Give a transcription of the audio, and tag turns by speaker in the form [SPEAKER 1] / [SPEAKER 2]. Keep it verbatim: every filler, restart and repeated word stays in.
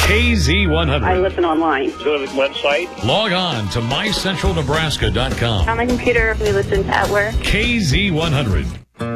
[SPEAKER 1] K Z one hundred.
[SPEAKER 2] I listen online.
[SPEAKER 3] Go to the website.
[SPEAKER 1] Log on to my central nebraska dot com.
[SPEAKER 2] On my computer, we listen at work.
[SPEAKER 1] K Z one hundred.